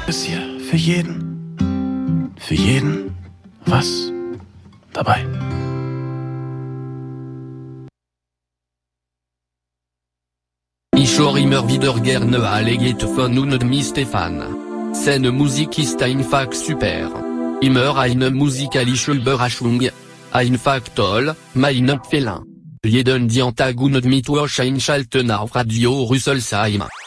Ist hier für jeden was dabei. Ich höre immer wieder gerne alle Lieder von und mit Stefan. Seine Musik ist einfach super. Immer eine musikalische Überraschung. Einfach toll, mein Empfehlung. Jeden Dienstag und Mittwoch einschalten auf Radio Rüsselsheim.